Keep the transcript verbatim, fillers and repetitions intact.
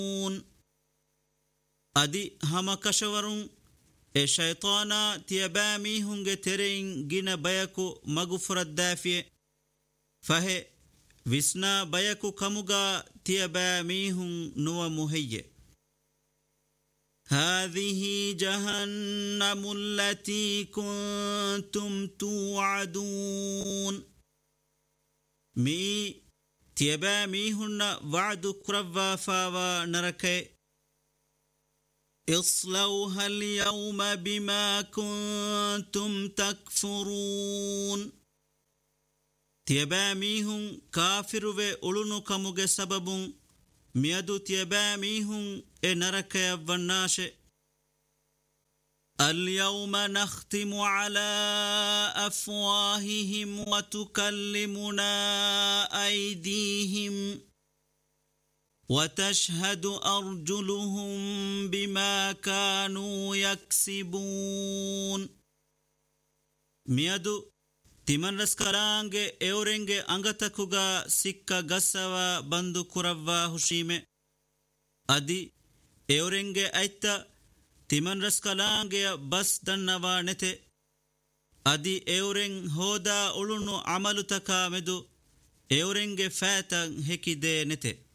adi hama kashawarun e shaytana tiyabami hunge terein gina bayaku magufrat dafiye fahe visna bayaku kamuga tiyabami hun nuwa muhayye هذه جهنم التي كنتم توعدون مي تيبامي هن وعد كروا فاوا نركي اصلوها اليوم بما كنتم تكفرون تيبامي هن كافر و أولونو كموغ سببون ميادو تيبامي هن نركي والناش اليوم نختم على أفواههم وتكلمنا أيديهم وتشهد أرجلهم بما كانوا يكسبون ميادو timan raskarange eurenge angatakuga sikka gassawa bandu kuravva hushime adi eurenge aitta timan raskalange bas dannawa nete adi euren hoda ulunu amalutaka medu eurenge fatan hekide nete